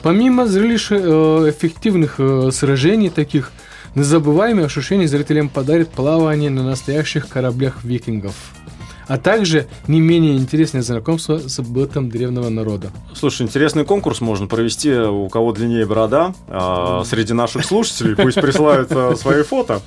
Помимо зрелища эффективных сражений таких, незабываемые ощущения зрителям подарит плавание на настоящих кораблях викингов, а также не менее интересное знакомство с бытом древнего народа. Слушай, интересный конкурс можно провести, у кого длиннее борода, среди наших слушателей, пусть присылают свои фото.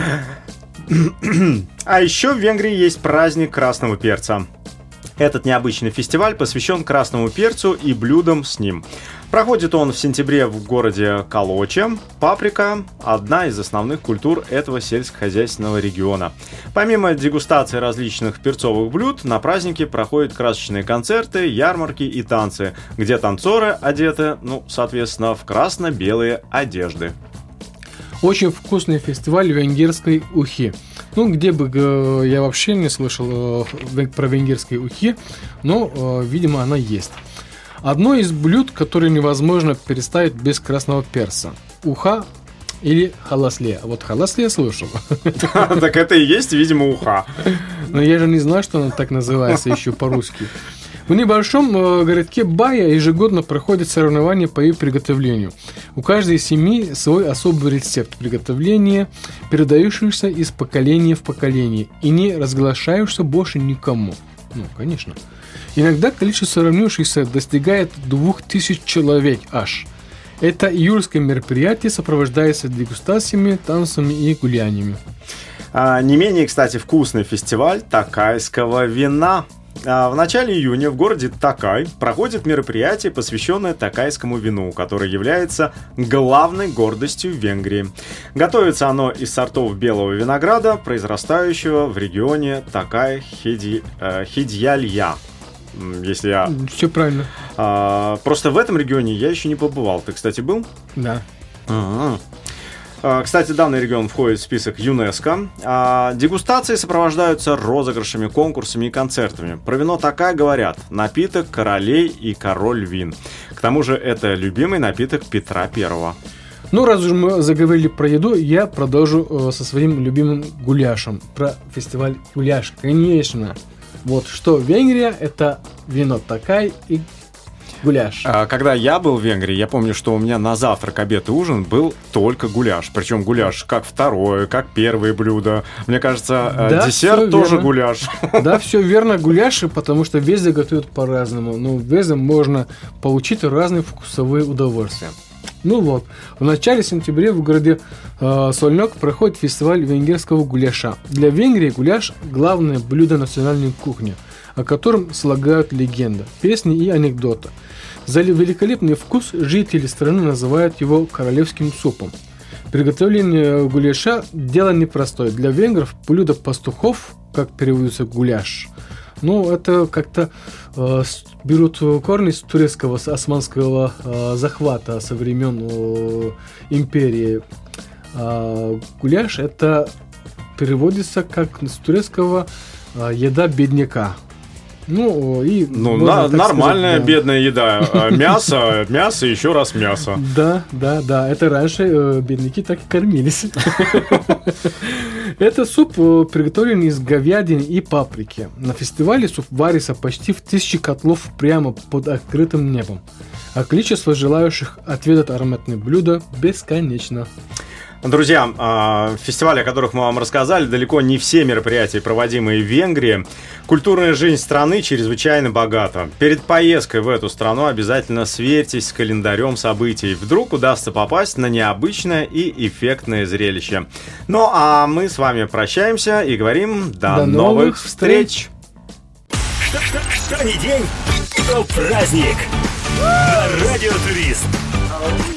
А еще в Венгрии есть праздник красного перца. Этот необычный фестиваль посвящен красному перцу и блюдам с ним. Проходит он в сентябре в городе Калоче. Паприка – одна из основных культур этого сельскохозяйственного региона. Помимо дегустации различных перцовых блюд, на празднике проходят красочные концерты, ярмарки и танцы, где танцоры одеты, соответственно, в красно-белые одежды. Очень вкусный фестиваль венгерской ухи. Где бы я вообще не слышал про венгерские ухи, но, видимо, она есть. Одно из блюд, которое невозможно представить без красного перца. Уха или халасле. Вот халасле я слышал. Так это и есть, видимо, уха. Но я же не знаю, что она так называется еще по-русски. В небольшом городке Бая ежегодно проходят соревнования по ее приготовлению. У каждой семьи свой особый рецепт приготовления, передающийся из поколения в поколение и не разглашающийся больше никому. Конечно. Иногда количество соревнующихся достигает 2000 человек аж. Это июльское мероприятие сопровождается дегустациями, танцами и гуляниями. Не менее, кстати, вкусный фестиваль такайского вина. В начале июня в городе Такай проходит мероприятие, посвященное такайскому вину, которое является главной гордостью Венгрии. Готовится оно из сортов белого винограда, произрастающего в регионе Такай-Хидьялья. Если я... Все правильно. Просто в этом регионе я еще не побывал. Ты, кстати, был? Да. Кстати, данный регион входит в список ЮНЕСКО. Дегустации сопровождаются розыгрышами, конкурсами и концертами. Про вино Такай говорят: напиток королей и король вин. К тому же это любимый напиток Петра Первого. Раз уж мы заговорили про еду, я продолжу со своим любимым гуляшем. Про фестиваль гуляш, конечно. Вот что Венгрия – это вино Такай и гуляш. Когда я был в Венгрии, я помню, что у меня на завтрак, обед и ужин был только гуляш. Причем гуляш как второе, как первое блюдо. Мне кажется, да, десерт тоже верно. Гуляш. Да, все верно, гуляши, потому что везде готовят по-разному. Везде можно получить разные вкусовые удовольствия. В начале сентября в городе Сольнок проходит фестиваль венгерского гуляша. Для Венгрии гуляш – главное блюдо национальной кухни, о котором слагают легенды, песни и анекдоты. За великолепный вкус жители страны называют его королевским супом. Приготовление гуляша – дело непростое. Для венгров блюдо пастухов, как переводится гуляш, это как-то берут корни с турецкого, с османского захвата со времен империи. Гуляш это переводится как с турецкого еда бедняка. Нормальная сказать, бедная еда. Мясо и еще раз мясо. Да. Это раньше бедняки так и кормились. Это суп приготовлен из говядины и паприки. На фестивале суп варится почти в 1000 котлов прямо под открытым небом. А количество желающих отведать ароматное блюдо бесконечно. Друзья, фестивали, о которых мы вам рассказали, далеко не все мероприятия, проводимые в Венгрии. Культурная жизнь страны чрезвычайно богата. Перед поездкой в эту страну обязательно сверьтесь с календарем событий. Вдруг удастся попасть на необычное и эффектное зрелище. А мы с вами прощаемся и говорим до новых встреч! Что ни день, то праздник! На Радио Турист!